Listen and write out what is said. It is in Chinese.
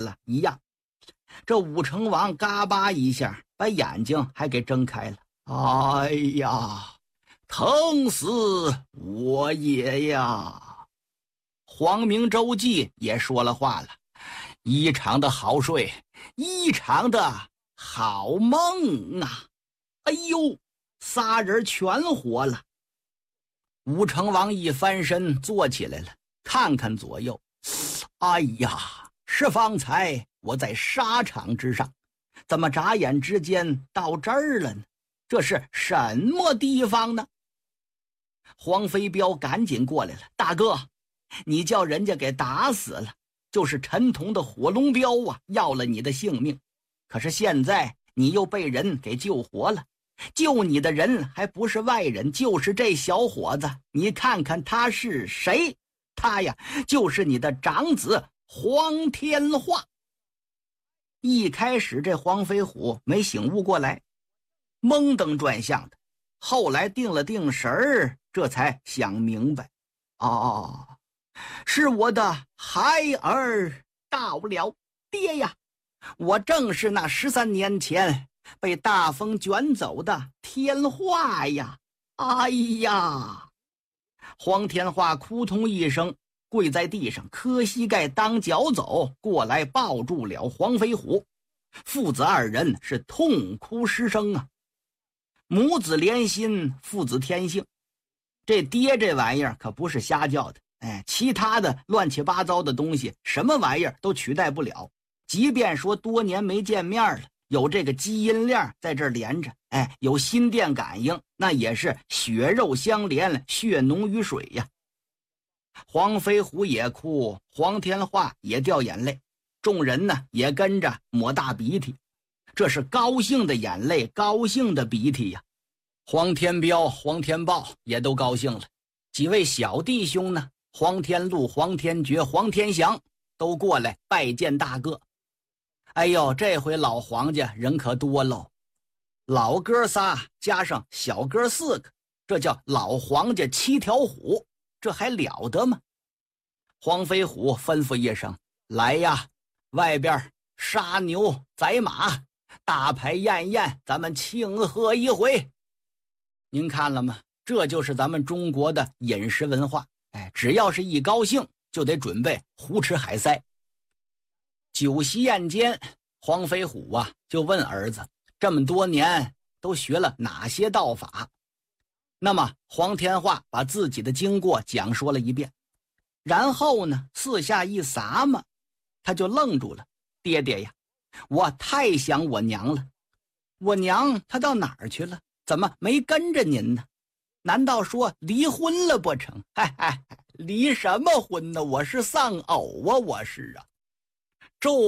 了一样。这武成王嘎巴一下把眼睛还给睁开了。哎呀，疼死我爷呀！黄明周记也说了话了，异常的好睡，异常的好梦啊！哎呦，仨人全活了。武成王一翻身坐起来了，看看左右，哎呀，是方才我在沙场之上，怎么眨眼之间到这儿了呢？这是什么地方呢？黄飞彪赶紧过来了，大哥，你叫人家给打死了，就是陈同的火龙镖啊，要了你的性命。可是现在你又被人给救活了，救你的人还不是外人，就是这小伙子。你看看他是谁？他呀，就是你的长子黄天化。一开始这黄飞虎没醒悟过来，懵登转向的，后来定了定神儿，这才想明白，哦，是我的孩儿到了，爹呀，我正是那13年前被大风卷走的天化呀！哎呀！黄天化扑通一声跪在地上，磕膝盖当脚走过来，抱住了黄飞虎。父子二人是痛哭失声啊！母子连心，父子天性。这爹这玩意儿可不是瞎叫的，其他的乱七八糟的东西，什么玩意儿都取代不了。即便说多年没见面了，有这个基因链在这儿连着，有心电感应，那也是血肉相连，血浓于水呀。黄飞虎也哭，黄天化也掉眼泪，众人呢也跟着抹大鼻涕，这是高兴的眼泪，高兴的鼻涕呀。黄天彪、黄天豹也都高兴了，几位小弟兄呢，黄天禄、黄天觉、黄天祥都过来拜见大哥。哎呦，这回老黄家人可多喽，老哥仨加上小哥4个，这叫老黄家7条虎，这还了得吗？黄飞虎吩咐一声，来呀，外边杀牛宰马，大排宴宴，咱们庆贺一回。您看了吗？这就是咱们中国的饮食文化，只要是一高兴就得准备胡吃海塞。酒席宴间，黄飞虎啊就问儿子，这么多年都学了哪些道法？那么黄天化把自己的经过讲说了一遍，然后呢四下一撒嘛，他就愣住了。爹爹呀，我太想我娘了，我娘她到哪儿去了？怎么没跟着您呢？难道说离婚了不成？离什么婚呢？我是丧偶啊，我是啊。